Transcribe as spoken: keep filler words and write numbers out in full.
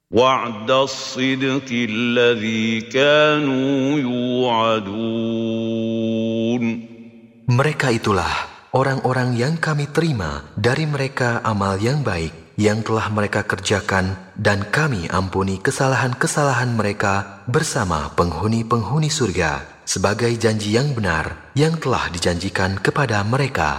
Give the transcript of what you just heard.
وعد الصدق الذي كانوا يوعدون. Mereka itulah orang-orang yang kami terima dari mereka amal yang baik yang telah mereka kerjakan, dan kami ampuni kesalahan-kesalahan mereka bersama penghuni-penghuni surga sebagai janji yang benar yang telah dijanjikan kepada mereka.